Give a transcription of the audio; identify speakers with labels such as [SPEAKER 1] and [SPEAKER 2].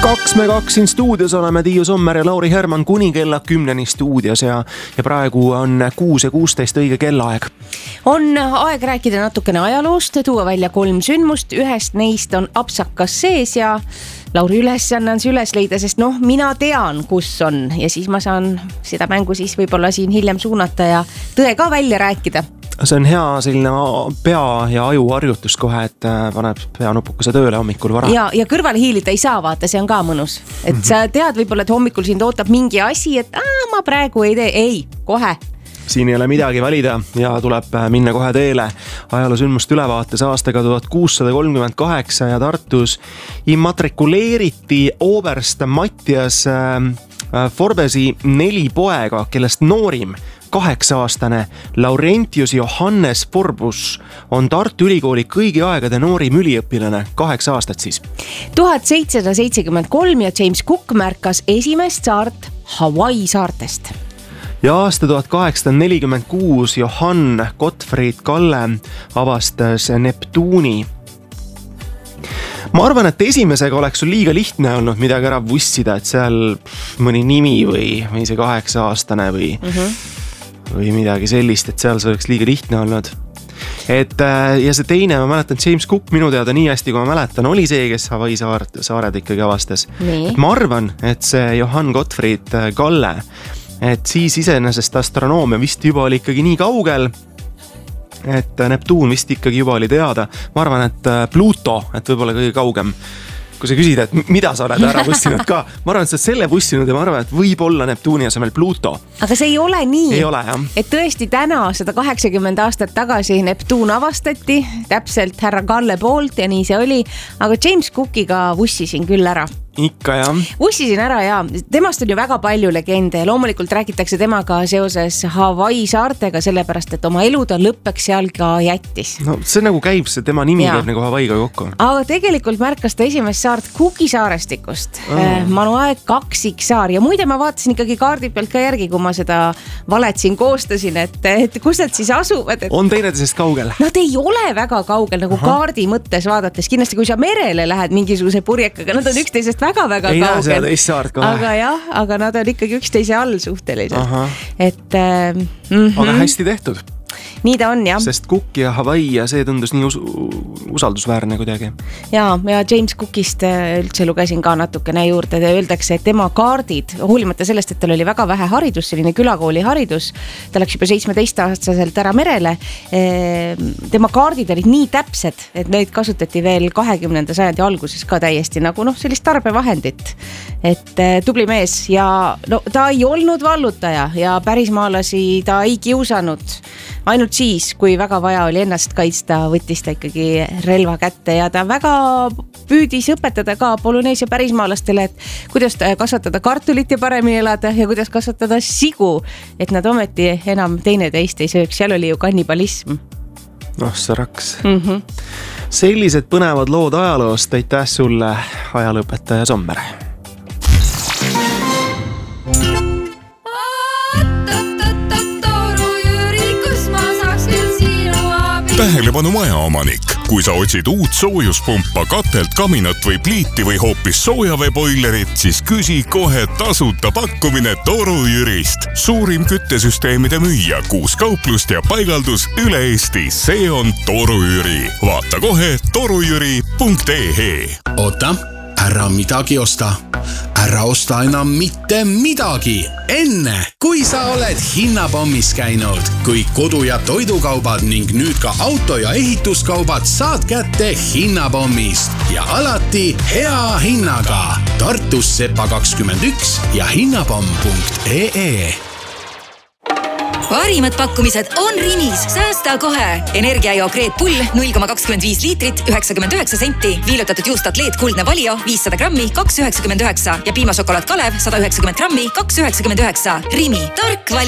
[SPEAKER 1] 2 siin stuudios oleme Tiiu Sommer ja Lauri Herman kuni kella 10 stuudios ja praegu on 6:16 õige kellaaeg.
[SPEAKER 2] On aeg rääkida natukene ajaloost, tuua välja 3 sündmust, ühest neist on apsakas sees ja Lauri ülesanne on see üles leida, sest mina tean, kus on ja siis ma saan seda mängu siis võib-olla siin hiljem suunata ja tõe ka välja rääkida.
[SPEAKER 1] See on hea selline pea- ja ajuharjutus kohe, et paneb peanupukese tööle hommikul vara.
[SPEAKER 2] Ja kõrvale hiilida ei saa, vaata, see on ka mõnus. Et sa tead võib-olla, et hommikul sind ootab mingi asi, et ma praegu ei tee. Ei, kohe.
[SPEAKER 1] Siin ei ole midagi valida ja tuleb minna kohe teele. Ajaloosündmust ülevaates aastaga 1638 ja Tartus immatrikuleeriti oberst Mattias Forbesi 4 poega, kellest noorim 8-aastane Laurentius Johannes Forbus on Tartu Ülikooli kõigi aegade noorim üliõpilane, 8 aastat siis.
[SPEAKER 2] 1773 ja James Cook märkas esimest saart Hawaii saartest.
[SPEAKER 1] Ja aasta 1846 Johann Gottfried Galle avastas Neptuuni. Ma arvan, et esimesega oleks sul liiga lihtne olnud midagi ära vussida, et seal mõni nimi või see 8-aastane või midagi sellist, et seal see oleks liiga lihtne olnud. Ja see teine, ma mäletan, James Cook minu teada nii hästi, kui ma mäletan, oli see, kes Hawaii saared ikkagi avastas. Et ma arvan, et see Johann Gottfried Galle, et siis iseenesest astronoomia vist juba oli ikkagi nii kaugel, et Neptuun vist ikkagi juba oli teada. Ma arvan, et Pluto, et võib-olla kõige kaugem. Kui sa küsid, et mida sa oled ära bussinud ka, ma arvan, et sa oled selle bussinud ja ma arvan, et võib olla Neptuuni asemel Pluto.
[SPEAKER 2] Aga see ei ole nii,
[SPEAKER 1] ei ole, jah.
[SPEAKER 2] Et tõesti täna 180 aastat tagasi Neptuun avastati täpselt härra Galle poolt ja nii see oli, aga James Cookiga vussisin küll ära.
[SPEAKER 1] Ikka, jah.
[SPEAKER 2] Vussisin ära ja temast on ju väga palju legende ja loomulikult räägitakse temaga seoses Hawaii saartega, sellepärast, et oma elu ta lõppeks seal ka jättis.
[SPEAKER 1] No see nagu käib, see tema nimi käib nagu Hawaiiga kokku.
[SPEAKER 2] Aga tegelikult märkas ta esimest saart Cooki saarestikust. Manuaeg 2 saar ja muide ma vaatasin ikkagi kaardi pealt ka järgi, kui ma seda valet siin koostasin, et kus nad siis asuvad. Et...
[SPEAKER 1] On teineteisest kaugel?
[SPEAKER 2] Nad ei ole väga kaugel nagu kaardi mõttes vaadates. Kindlasti kui sa merele lähed mingisuguse purjekaga, nad on üksteisest väga-väga
[SPEAKER 1] ei
[SPEAKER 2] kaugel.
[SPEAKER 1] Ei näe teist saart kohe.
[SPEAKER 2] Aga jah, aga nad on ikkagi üksteise all suhteliselt. Et,
[SPEAKER 1] aga hästi tehtud.
[SPEAKER 2] Nii ta on, jah.
[SPEAKER 1] Sest Cook ja Hawaii ja see tundus nii usaldusväärne kuidagi.
[SPEAKER 2] Ja James Cookist üldse lugesin ka natukene juurde. Öeldakse, et tema kaardid, hoolimata sellest, et tal oli väga vähe haridus, selline külakooli haridus, ta läks juba 17-aastaselt ära merele, tema kaardid olid nii täpsed, et neid kasutati veel 20. sajandi alguses ka täiesti nagu sellist tarbevahendit. Et tubli mees ja ta ei olnud vallutaja ja pärismaalasi ta ei kiusanud. Ainult siis, kui väga vaja oli ennast kaitsta, võttis ta ikkagi relva kätte ja ta väga püüdis õpetada ka Polüneesia pärismaalastele, et kuidas kasvatada kartulit ja paremini elada ja kuidas kasvatada sigu, et nad ometi enam teineteist ei sööks. Seal oli ju kannibalism.
[SPEAKER 1] See raks. Sellised põnevad lood ajaloost, aitäh sulle, ajalõpetaja Sommer.
[SPEAKER 3] Tähelepanu majaomanik, kui sa otsid uut soojuspumpa, katelt, kaminat või pliiti või hoopis soojaveeboilerit, siis küsi kohe tasuta pakkumine Toru Jürist. Suurim küttesüsteemide müüja, 6 kauplust ja paigaldus üle Eesti. See on Toru Jüri. Vaata kohe torujüri.ee.
[SPEAKER 4] Oota, ära midagi osta. Ära osta enam mitte midagi. Enne, kui sa oled hinnapommis käinud, kui kodu- ja toidukaubad ning nüüd ka auto- ja ehituskaubad saad kätte hinnapommist ja alati hea hinnaga. Tartus Sepa 21 ja hinnapomm.ee.
[SPEAKER 5] Parimad pakkumised on Rimis. Säästa kohe. Energiajoo Greet Pull 0,25 liitrit 99 senti. Viilutatud juustad kuldne Valio 500 grammi 2,99 ja piimasokolaad Kalev 190 grammi 2,99. Rimi. Tark vali.